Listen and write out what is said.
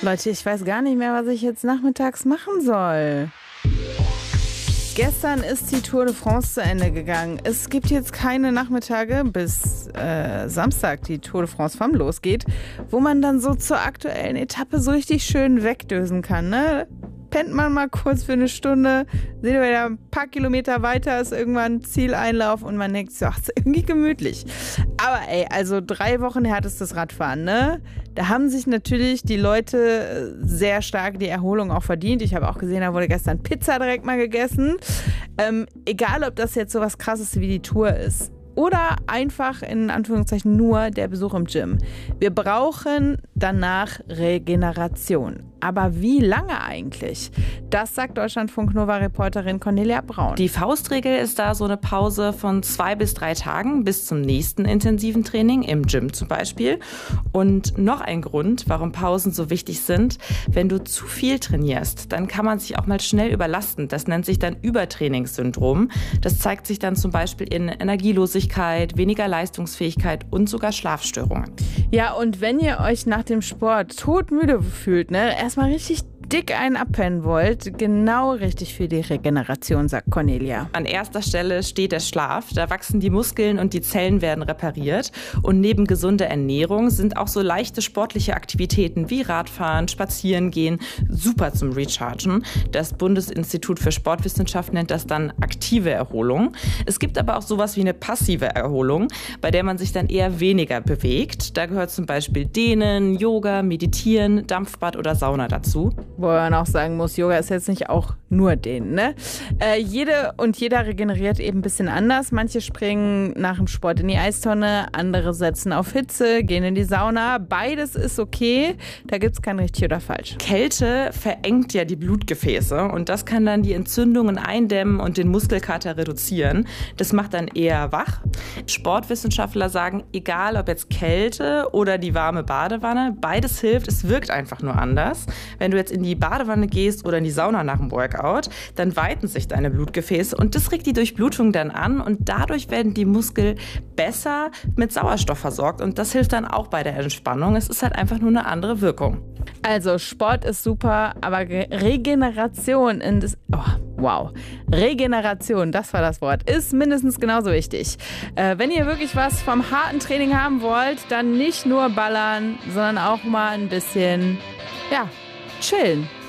Leute, ich weiß gar nicht mehr, was ich jetzt nachmittags machen soll. Gestern ist die Tour de France zu Ende gegangen. Es gibt jetzt keine Nachmittage, bis Samstag die Tour de France FAM losgeht, wo man dann so zur aktuellen Etappe so richtig schön wegdösen kann, ne? Pennt man mal kurz für eine Stunde, seht ihr wieder ein paar Kilometer weiter, ist irgendwann Zieleinlauf und man denkt, so, ist irgendwie gemütlich. Aber ey, also 3 Wochen härtestes Radfahren, ne? Da haben sich natürlich die Leute sehr stark die Erholung auch verdient. Ich habe auch gesehen, da wurde gestern Pizza direkt mal gegessen. Egal, ob das jetzt so was Krasses wie die Tour ist. Oder einfach in Anführungszeichen nur der Besuch im Gym. Wir brauchen danach Regeneration. Aber wie lange eigentlich? Das sagt Deutschlandfunk-Nova-Reporterin Cornelia Braun. Die Faustregel ist da so eine Pause von 2 bis 3 Tagen bis zum nächsten intensiven Training, im Gym zum Beispiel. Und noch ein Grund, warum Pausen so wichtig sind: Wenn du zu viel trainierst, dann kann man sich auch mal schnell überlasten. Das nennt sich dann Übertrainingssyndrom. Das zeigt sich dann zum Beispiel in Energielosigkeit, weniger Leistungsfähigkeit und sogar Schlafstörungen. Ja, und wenn ihr euch nach dem Sport todmüde fühlt, ne, erstmal richtig dick einen abpennen wollt, genau richtig für die Regeneration, sagt Cornelia. An erster Stelle steht der Schlaf. Da wachsen die Muskeln und die Zellen werden repariert. Und neben gesunder Ernährung sind auch so leichte sportliche Aktivitäten wie Radfahren, Spazierengehen super zum Rechargen. Das Bundesinstitut für Sportwissenschaft nennt das dann aktive Erholung. Es gibt aber auch sowas wie eine passive Erholung, bei der man sich dann eher weniger bewegt. Da gehört zum Beispiel Dehnen, Yoga, Meditieren, Dampfbad oder Sauna dazu. Wo man auch sagen muss, Yoga ist jetzt nicht auch nur Dehnen, ne? Jede und jeder regeneriert eben ein bisschen anders. Manche springen nach dem Sport in die Eistonne, andere setzen auf Hitze, gehen in die Sauna. Beides ist okay, da gibt es kein richtig oder falsch. Kälte verengt ja die Blutgefäße und das kann dann die Entzündungen eindämmen und den Muskelkater reduzieren. Das macht dann eher wach. Sportwissenschaftler sagen, egal ob jetzt Kälte oder die warme Badewanne, beides hilft, es wirkt einfach nur anders. Wenn du jetzt in die Badewanne gehst oder in die Sauna nach dem Workout, dann weiten sich deine Blutgefäße und das regt die Durchblutung dann an und dadurch werden die Muskeln besser mit Sauerstoff versorgt und das hilft dann auch bei der Entspannung. Es ist halt einfach nur eine andere Wirkung. Also Sport ist super, aber Regeneration Regeneration, das war das Wort, ist mindestens genauso wichtig. Wenn ihr wirklich was vom harten Training haben wollt, dann nicht nur ballern, sondern auch mal ein bisschen, chillen.